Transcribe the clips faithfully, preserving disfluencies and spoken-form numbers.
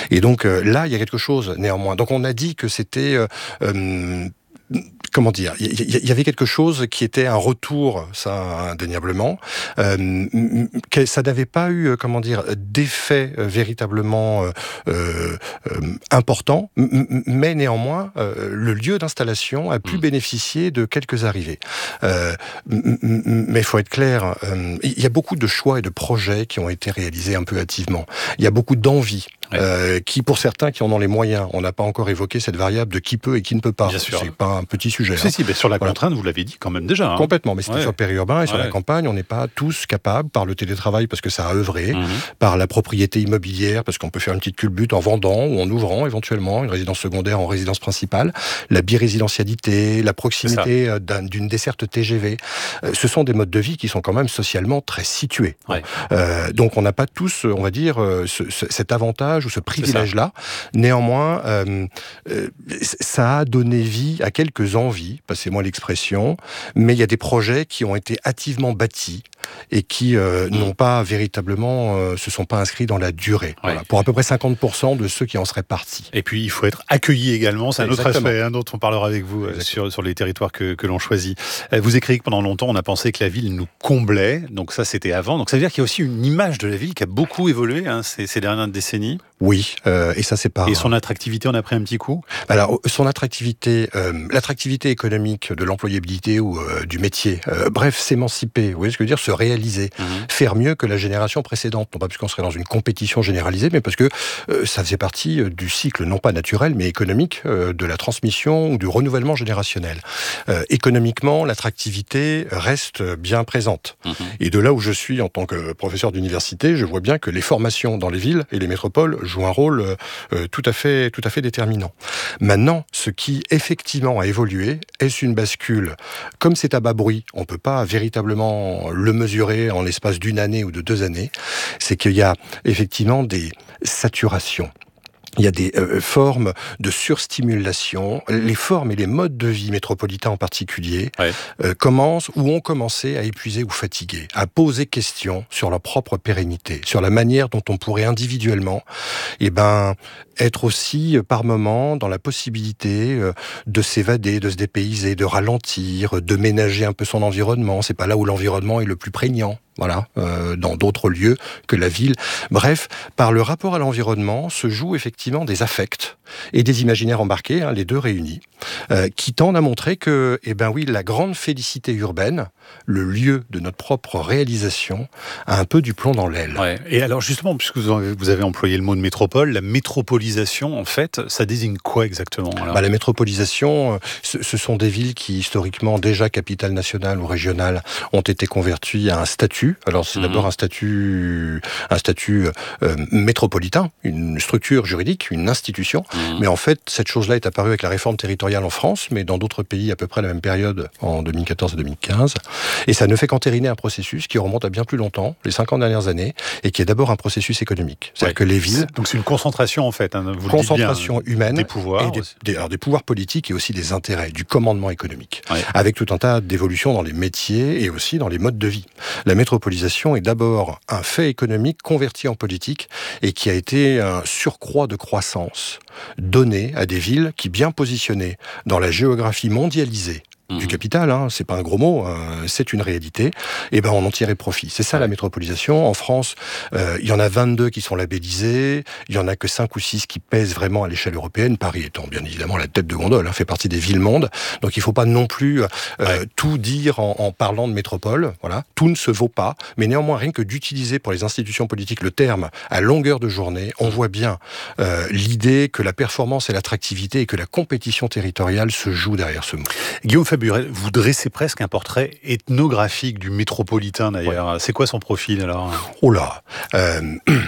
Et donc euh, là, il y a quelque chose néanmoins. Donc on a dit que c'était... Euh, euh, Comment dire, il y, y avait quelque chose qui était un retour, ça indéniablement, euh, que ça n'avait pas eu, comment dire, d'effet euh, véritablement euh, euh, important, mais néanmoins, euh, le lieu d'installation a pu mmh. bénéficier de quelques arrivées. Euh, mais il faut être clair, euh, il y a beaucoup de choix et de projets qui ont été réalisés un peu hâtivement. Il y a beaucoup d'envie. Ouais. Euh, qui, pour certains qui en ont les moyens, on n'a pas encore évoqué cette variable de qui peut et qui ne peut pas. Bien sûr. C'est pas un petit sujet. Si, hein. si, mais sur la voilà. contrainte, vous l'avez dit quand même déjà. Hein. Complètement, mais c'était ouais. sur le périurbain et sur ouais. la campagne, on n'est pas tous capables, par le télétravail parce que ça a œuvré, mmh. par la propriété immobilière parce qu'on peut faire une petite culbute en vendant ou en ouvrant éventuellement une résidence secondaire en résidence principale, la birésidentialité, la proximité d'un, d'une desserte T G V. Euh, ce sont des modes de vie qui sont quand même socialement très situés. Ouais. Euh, donc on n'a pas tous, on va dire, ce, ce, cet avantage ou ce privilège là. Néanmoins, euh, euh, ça a donné vie à quelques envies, passez-moi l'expression, mais il y a des projets qui ont été hâtivement bâtis et qui euh, mmh. n'ont pas véritablement, euh, se sont pas inscrits dans la durée. Ouais. Voilà, pour à peu près cinquante pour cent de ceux qui en seraient partis. Et puis il faut être accueilli également, c'est un Exactement. autre aspect hein, dont on parlera avec vous euh, sur, sur les territoires que, que l'on choisit. Euh, vous écrivez que pendant longtemps on a pensé que la ville nous comblait, donc ça c'était avant, donc ça veut dire qu'il y a aussi une image de la ville qui a beaucoup évolué hein, ces, ces dernières décennies. Oui, euh, et ça c'est pas... Et son attractivité en a pris un petit coup ? Alors, son attractivité, euh, l'attractivité économique de l'employabilité ou euh, du métier, euh, bref, s'émanciper, vous voyez ce que je veux dire, se réaliser, mmh. faire mieux que la génération précédente, non pas parce qu'on serait dans une compétition généralisée, mais parce que euh, ça faisait partie du cycle, non pas naturel, mais économique, euh, de la transmission ou du renouvellement générationnel. Euh, économiquement, l'attractivité reste bien présente. Mmh. Et de là où je suis en tant que professeur d'université, je vois bien que les formations dans les villes et les métropoles joue un rôle euh, tout à fait, tout à fait déterminant. Maintenant, ce qui effectivement a évolué, est-ce une bascule ? Comme c'est à bas bruit, on ne peut pas véritablement le mesurer en l'espace d'une année ou de deux années, c'est qu'il y a effectivement des saturations. Il y a des euh, formes de surstimulation. Les formes et les modes de vie métropolitains en particulier ouais. euh, commencent ou ont commencé à épuiser ou fatiguer, à poser question sur leur propre pérennité, sur la manière dont on pourrait individuellement eh ben, être aussi par moments dans la possibilité euh, de s'évader, de se dépayser, de ralentir, de ménager un peu son environnement. C'est pas là où l'environnement est le plus prégnant. Voilà, euh, dans d'autres lieux que la ville. Bref, par le rapport à l'environnement se jouent effectivement des affects et des imaginaires embarqués, hein, les deux réunis, euh, qui tendent à montrer que, eh ben oui, la grande félicité urbaine, le lieu de notre propre réalisation, a un peu du plomb dans l'aile. Ouais. Et alors justement, puisque vous avez employé le mot de métropole, la métropolisation, en fait, ça désigne quoi exactement alors ? Bah, la métropolisation, ce, ce sont des villes qui, historiquement, déjà capitales nationales ou régionales, ont été converties à un statut. Alors c'est mmh. d'abord un statut, un statut euh, métropolitain, une structure juridique, une institution. Mmh. Mais en fait, cette chose-là est apparue avec la réforme territoriale en France, mais dans d'autres pays à peu près à la même période, en deux mille quatorze et deux mille quinze. Et ça ne fait qu'entériner un processus qui remonte à bien plus longtemps, les cinquante dernières années, et qui est d'abord un processus économique. C'est-à-dire ouais. que les villes... Donc c'est une concentration en fait, hein, vous concentration le dites bien, humaine, des pouvoirs, et des, des, alors des pouvoirs politiques et aussi des intérêts, du commandement économique, ouais. avec tout un tas d'évolutions dans les métiers et aussi dans les modes de vie. La métropolisation est d'abord un fait économique converti en politique et qui a été un surcroît de croissance donné à des villes qui, bien positionnées dans la géographie mondialisée du capital, hein, c'est pas un gros mot, hein, c'est une réalité, et ben on en tirait profit. C'est ça ouais. la métropolisation. En France, euh, il y en a vingt-deux qui sont labellisés, il y en a que cinq ou six qui pèsent vraiment à l'échelle européenne, Paris étant bien évidemment la tête de gondole, hein, fait partie des villes-mondes, donc il faut pas non plus euh, ouais. tout dire en, en parlant de métropole, voilà, tout ne se vaut pas, mais néanmoins rien que d'utiliser pour les institutions politiques le terme à longueur de journée, on voit bien euh, l'idée que la performance et l'attractivité et que la compétition territoriale se jouent derrière ce mot. Guillaume Faburel, vous dressez presque un portrait ethnographique du métropolitain d'ailleurs. Ouais. C'est quoi son profil alors ? Oh là euh...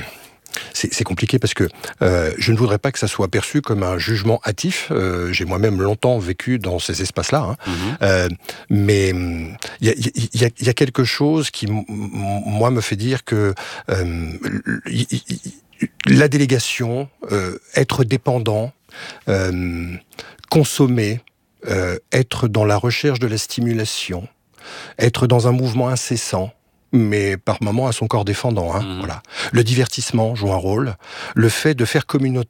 C'est, c'est compliqué parce que euh, je ne voudrais pas que ça soit perçu comme un jugement hâtif. Euh, j'ai moi-même longtemps vécu dans ces espaces-là. Hein. Mmh. Euh, mais il y a, y, a, y a quelque chose qui, m- moi, me fait dire que euh, y, y, la délégation, euh, être dépendant, euh, consommer, euh, être dans la recherche de la stimulation, être dans un mouvement incessant, mais par moments à son corps défendant. Hein, mmh. Voilà. Le divertissement joue un rôle. Le fait de faire communauté